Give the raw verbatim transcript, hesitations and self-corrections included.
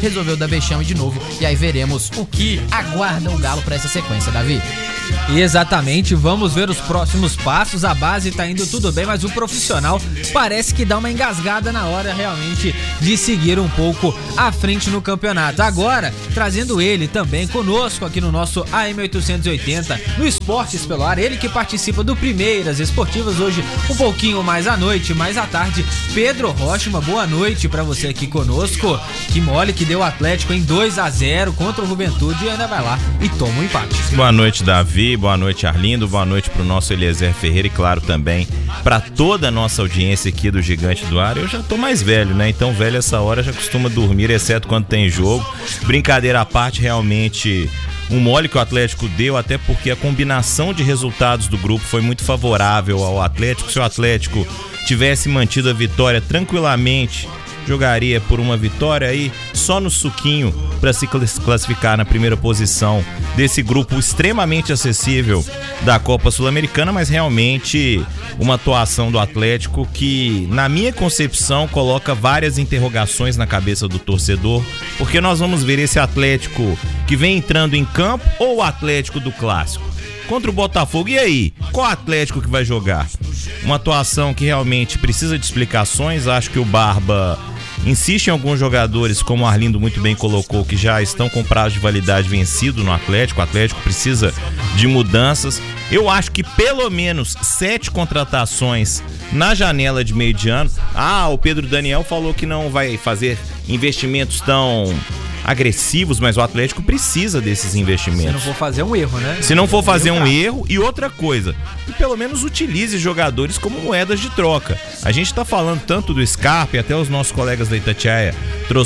resolveu dar vexame de novo. E aí veremos o que aguarda o Galo para essa sequência, Davi. Exatamente, vamos ver os próximos passos. A base tá indo tudo bem, mas o profissional parece que dá uma engasgada na hora realmente de seguir um pouco à frente no campeonato. Agora, trazendo ele também conosco aqui no nosso A M oitocentos e oitenta, no Esportes pelo Ar, ele que participa do Primeiras Esportivas hoje um pouquinho mais à noite, mais à tarde, Pedro Rocha. Uma boa noite pra você aqui conosco. Que mole que deu o Atlético em dois a zero contra o Juventude e ainda vai lá e toma um empate. Boa noite, Davi, boa noite, Arlindo, boa noite pro nosso Eliezer Ferreira e claro também pra toda a nossa audiência aqui do Gigante do Ar. Eu já tô mais velho, né? Então velho essa hora já costuma dormir, exceto quando tem jogo. Brincadeira à parte, realmente um mole que o Atlético deu, até porque a combinação de resultados do grupo foi muito favorável ao Atlético. Se o Atlético tivesse mantido a vitória tranquilamente, jogaria por uma vitória aí só no suquinho para se classificar na primeira posição desse grupo extremamente acessível da Copa Sul-Americana, mas realmente uma atuação do Atlético que, na minha concepção, coloca várias interrogações na cabeça do torcedor, porque nós vamos ver esse Atlético que vem entrando em campo ou o Atlético do Clássico contra o Botafogo. E aí, qual Atlético que vai jogar? Uma atuação que realmente precisa de explicações. Acho que o Barba insiste em alguns jogadores, como o Arlindo muito bem colocou, que já estão com prazo de validade vencido no Atlético. O Atlético precisa de mudanças. Eu acho que pelo menos sete contratações na janela de meio de ano. Ah, o Pedro Daniel falou que não vai fazer investimentos tão agressivos, mas o Atlético precisa desses investimentos. Se não for fazer um erro, né? Se não for fazer um erro, e outra coisa, que pelo menos utilize jogadores como moedas de troca. A gente tá falando tanto do Scarpa, e até os nossos colegas da Itatiaia